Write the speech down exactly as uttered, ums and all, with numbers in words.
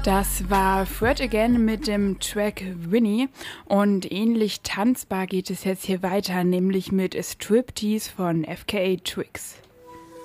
Das war Fred Again mit dem Track Winnie und ähnlich tanzbar geht es jetzt hier weiter, nämlich mit Striptease von F K A Twigs.